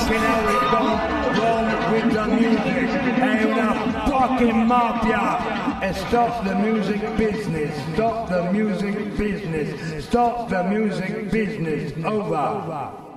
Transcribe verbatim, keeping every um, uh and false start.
fucking hell it gone wrong with the music. Hey, the fucking mafia. And stop the music business. Stop the music business. Stop the music business. Over.